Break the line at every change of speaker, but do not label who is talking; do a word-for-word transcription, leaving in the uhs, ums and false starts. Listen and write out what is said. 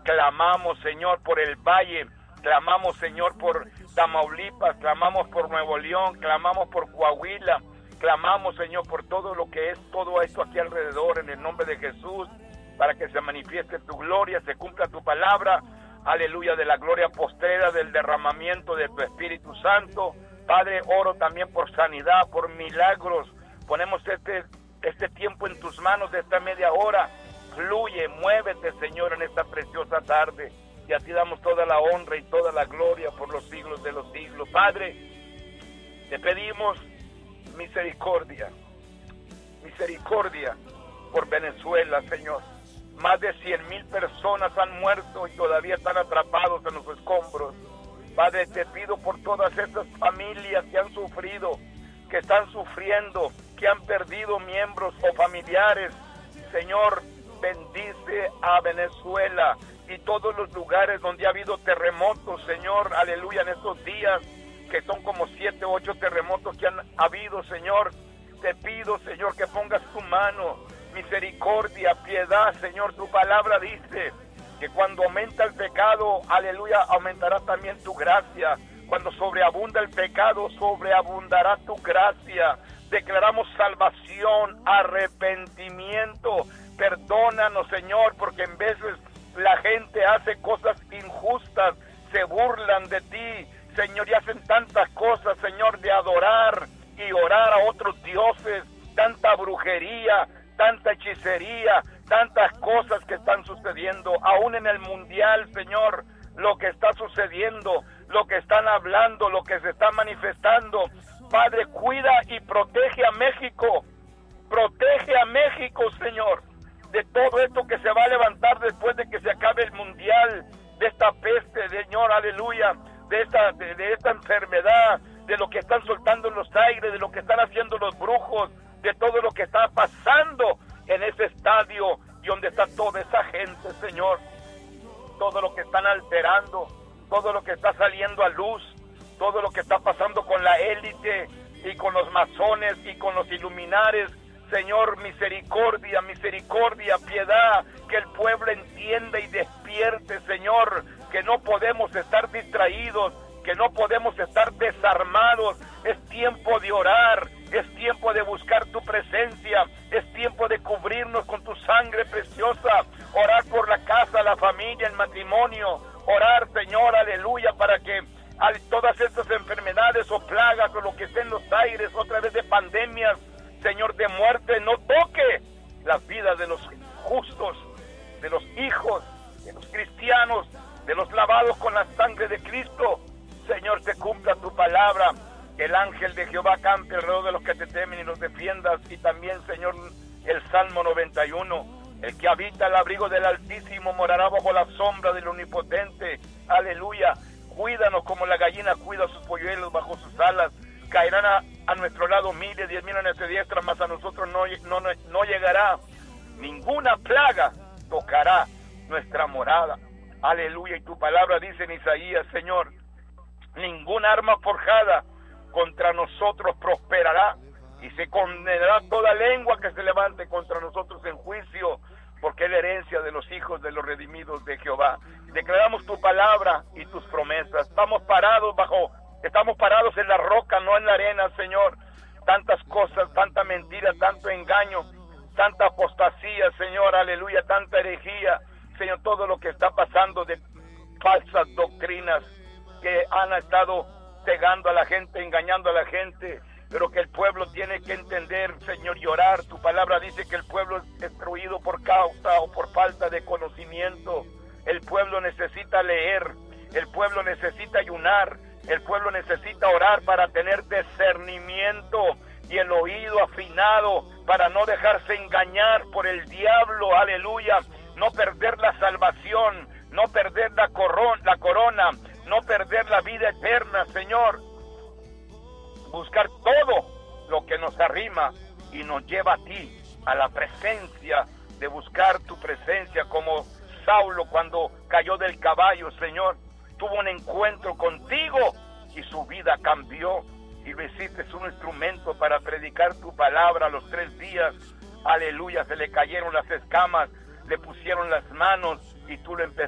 Clamamos, Señor, por el Valle, clamamos, Señor, por Tamaulipas, clamamos por Nuevo León, clamamos por Coahuila, clamamos, Señor, por todo lo que es todo esto aquí alrededor, en el nombre de Jesús, para que se manifieste tu gloria, se cumpla tu palabra, aleluya, de la gloria postrera, del derramamiento de tu Espíritu Santo. Padre, oro también por sanidad, por milagros. Ponemos este, este tiempo en tus manos de esta media hora. Fluye, muévete, Señor, en esta preciosa tarde. Y a ti damos toda la honra y toda la gloria por los siglos de los siglos. Padre, te pedimos misericordia, misericordia por Venezuela, Señor. Más de cien mil personas han muerto y todavía están atrapados en los escombros. Padre, te pido por todas esas familias que han sufrido, que están sufriendo, que han perdido miembros o familiares. Señor, bendice a Venezuela y todos los lugares donde ha habido terremotos, Señor, aleluya, en estos días, que son como siete o ocho terremotos que han habido, Señor. Te pido, Señor, que pongas tu mano, misericordia, piedad, Señor. Tu palabra dice que cuando aumenta el pecado, aleluya, aumentará también tu gracia. Cuando sobreabunda el pecado, sobreabundará tu gracia. Declaramos salvación, arrepentimiento. Perdónanos, Señor, porque en veces la gente hace cosas injustas, se burlan de ti, Señor, y hacen tantas cosas, Señor, de adorar y orar a otros dioses, tanta brujería, tanta hechicería, tantas cosas que están sucediendo, aún en el mundial, Señor, lo que está sucediendo, lo que están hablando, lo que se está manifestando. Padre, cuida y protege a México, protege a México, Señor, de todo esto que se va a levantar después de que se acabe el mundial, de esta peste, Señor, aleluya, de esta, de, de esta enfermedad, de lo que están soltando en los aires, de lo que están haciendo los brujos, de todo lo que está pasando en ese estadio y donde está toda esa gente, Señor, todo lo que están alterando, todo lo que está saliendo a luz, todo lo que está pasando con la élite y con los masones y con los iluminares. Señor, misericordia, misericordia, piedad, que el pueblo entienda y despierte, Señor, que no podemos estar distraídos, que no podemos estar desarmados. Es tiempo de orar, es tiempo de buscar tu presencia, es tiempo de cubrirnos con tu sangre preciosa, orar por la casa, la familia, el matrimonio, orar, Señor, aleluya, para que todas estas enfermedades o plagas o lo que esté en los aires, otra vez de pandemias, Señor, de muerte, no toque las vidas de los justos, de los hijos, de los cristianos, de los lavados con la sangre de Cristo. Señor, se cumpla tu palabra, que el ángel de Jehová campe alrededor de los que te temen y los defiendas. Y también, Señor, el Salmo noventa y uno, el que habita el abrigo del Altísimo morará bajo la sombra del Omnipotente. Aleluya, cuídanos como la gallina cuida a sus polluelos bajo sus alas. Caerán a, a nuestro lado miles, diez mil a nuestra diestra, mas a nosotros no, no, no, no llegará. Ninguna plaga tocará nuestra morada. Aleluya, y tu palabra dice en Isaías, Señor, ninguna arma forjada contra nosotros prosperará, y se condenará toda lengua que se levante contra nosotros en juicio, porque es la herencia de los hijos de los redimidos de Jehová. Declaramos tu palabra y tus promesas. Estamos parados bajo... Estamos parados en la roca, no en la arena, Señor. Tantas cosas, tanta mentira, tanto engaño, tanta apostasía, Señor, aleluya, tanta herejía, Señor, todo lo que está pasando de falsas doctrinas que han estado cegando a la gente, engañando a la gente, pero que el pueblo tiene que entender, Señor, y orar. Tu palabra dice que el pueblo es destruido por causa o por falta de conocimiento. El pueblo necesita leer, el pueblo necesita ayunar, el pueblo necesita orar para tener discernimiento y el oído afinado para no dejarse engañar por el diablo, aleluya, no perder la salvación, no perder la corona, la corona, no perder la vida eterna, Señor. Buscar todo lo que nos arrima y nos lleva a ti, a la presencia, de buscar tu presencia, como Saulo cuando cayó del caballo, Señor, tuvo un encuentro contigo y su vida cambió y lo hiciste un instrumento para predicar tu palabra. A los tres días, aleluya, se le cayeron las escamas, le pusieron las manos y tú lo empezaste